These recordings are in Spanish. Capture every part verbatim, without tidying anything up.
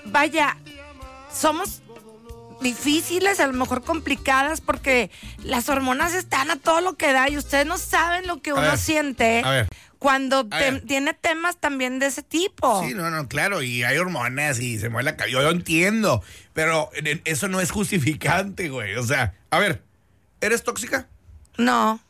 vaya, somos difíciles, a lo mejor complicadas, porque las hormonas están a todo lo que da y ustedes no saben lo que A uno ver, siente a ver. cuando A te- ver. tiene temas también de ese tipo. Sí, no, no, claro, y hay hormonas y se mueve la cabeza. Yo lo entiendo, pero eh, eso no es justificante, güey. O sea, a ver, ¿eres tóxica? No.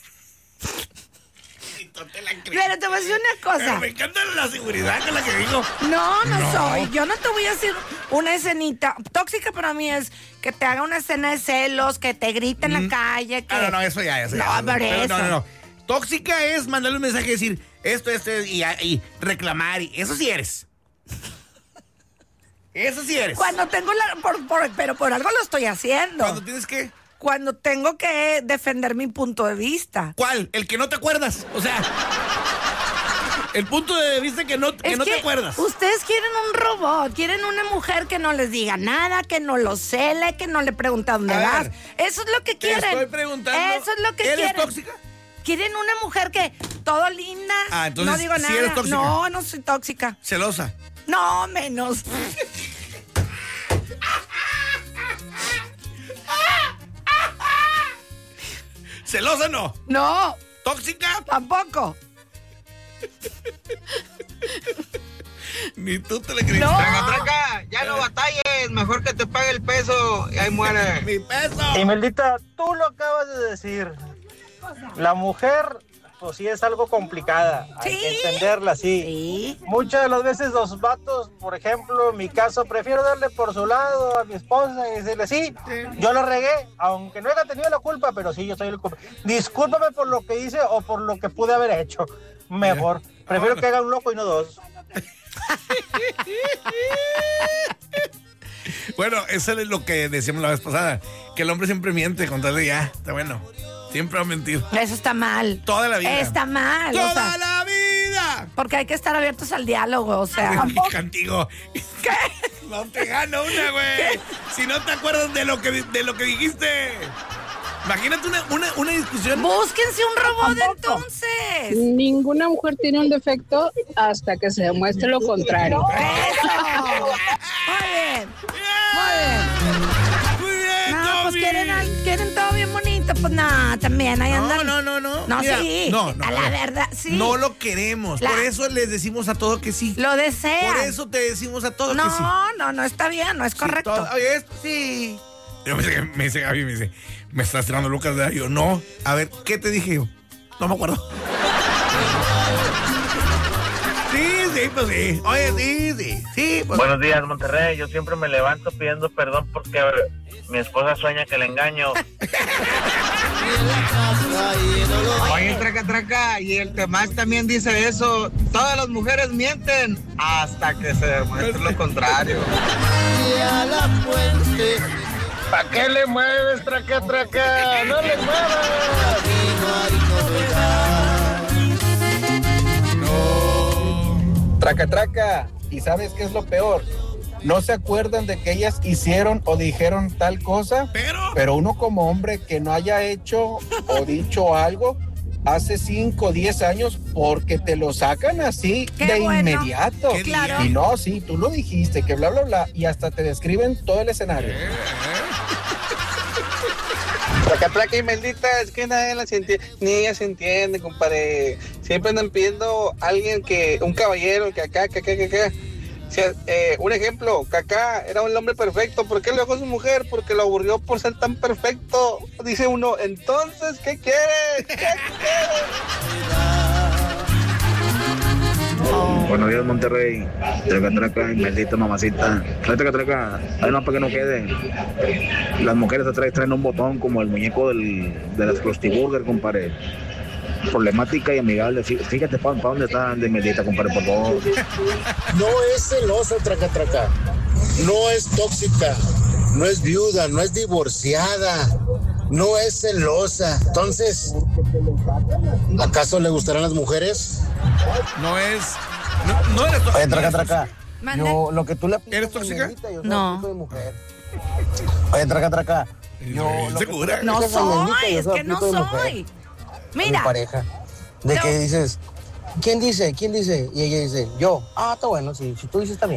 No te la crees. Pero te voy a decir una Pero cosa. me encanta la seguridad con la que digo. No, no, No. soy. Yo no te voy a decir una escenita. Tóxica para mí es que te haga una escena de celos, que te grite en la calle. Que... Ah, no, no, eso ya, eso No, ya. pero eso. No, no, no. Tóxica es mandarle un mensaje y decir esto, esto, y, y reclamar. Y eso sí eres. Eso sí eres. Cuando tengo la... por- por- pero por algo lo estoy haciendo. Cuando tienes que... Cuando tengo que defender mi punto de vista. ¿Cuál? El que no te acuerdas. O sea, el punto de vista que no, que Es no que te acuerdas. Ustedes quieren un robot, quieren una mujer que no les diga nada, que no lo cele, que no le pregunta dónde A vas. ver, Eso es lo que Te quieren. estoy preguntando. Eso es lo que ¿Eres quieren. tóxica? Quieren una mujer que todo linda. Ah, entonces, no digo ¿sí nada. eres tóxica? No, no soy tóxica. Celosa. No, menos. ¿Celosa no? No, ¿Tóxica? tampoco. Ni tú te le crees. No. Traca, traca, ya no batalles, mejor que te pague el peso y ahí muere. Mi peso. Imeldita, tú lo acabas de decir. La mujer, pues sí es algo complicada. Hay Sí. que entenderla, sí. Sí. Muchas de las veces los vatos, por ejemplo, en mi caso, prefiero darle por su lado a mi esposa y decirle, sí, yo la regué, aunque no haya tenido la culpa, pero sí, yo soy el culpable. Discúlpame por lo que hice o por lo que pude haber hecho. Mejor. Prefiero que haga un loco y no dos. Bueno, eso es lo que decíamos la vez pasada. Que el hombre siempre miente con tal de ya. Está bueno. Siempre va a mentir. Eso está mal. Toda la vida. Está mal. ¡Toda o sea, la vida! porque hay que estar abiertos al diálogo, o sea. Contigo. ¿Qué? No te gano una, güey. Si no te acuerdas de lo que, de lo que dijiste. Imagínate una, una, una discusión. Búsquense un robot entonces. Ninguna mujer tiene un defecto hasta que se demuestre lo contrario. Eso. Muy bien. Muy bien. Muy bien, No, pues Tommy. quieren, al- quieren todo bien bonito. Pues no, también ahí No, andan. no, no, no. No, Mira, sí. no, no, a a la ver. verdad, sí. No lo queremos. La- Por eso les decimos a todo que sí. Lo desean. Por eso te decimos a todo que sí. No, no, no está bien, no es Sí, correcto. todo- oye, esto sí. Yo me dice, me dice Gaby, me dice, me estás tirando Lucas de ahí. Yo, no. A ver, ¿qué te dije yo? No me acuerdo. Sí, sí, pues sí. Oye, sí, sí. Sí, pues. Buenos días, Monterrey. Yo siempre me levanto pidiendo perdón porque mi esposa sueña que le engaño. Oye, traca, traca, y el Temach también dice eso. Todas las mujeres mienten hasta que se demuestre lo contrario. ¿Para qué le mueves, traca, traca? ¡No le muevas! Traca, traca. ¿Y sabes qué es lo peor? No se acuerdan de que ellas hicieron o dijeron tal cosa, Pero. pero uno como hombre que no haya hecho o dicho algo hace cinco o diez años, porque te lo sacan así Qué de bueno. inmediato. Qué Claro. Y no, sí, tú lo dijiste, que bla, bla, bla, y hasta te describen todo el escenario. Traca, traca y maldita, es que nadie las entiende, ni ella se entiende, compadre. Siempre andan pidiendo a alguien que, un caballero, que acá, que acá, que acá. O sea, eh, un ejemplo, Kaká era un hombre perfecto. ¿Por qué lo dejó su mujer? Porque lo aburrió por ser tan perfecto. Dice uno, entonces, ¿qué quiere? ¿Qué quiere? Buenos días, Monterrey. Traca, traca, y maldita mamacita. Trae, traca, traca. Ahí no, para que no quede. Las mujeres atrás traen un botón como el muñeco del, de las Krusty Burger, compadre. Problemática y amigable. Fí- Fíjate para pa dónde está de maldita, compadre, por favor. No es celosa, traca, traca. No es tóxica. No es viuda. No es divorciada. No es celosa. Entonces, ¿acaso le gustarán las mujeres? No es. No, no eres Oye, traca, traca. Mande. Yo, lo que tú le ¿Eres tóxica? Yo soy No. tipo de mujer. Oye, traca, traca. Yo, lo que tú ¿Segura? le No aplicas a Mendita, soy, yo es soy que no tipo de mujer. soy. Mi Mira, pareja. De No. que dices, ¿quién dice? ¿Quién dice? Y ella dice, yo. Ah, está bueno, sí. Si tú dices, está bien.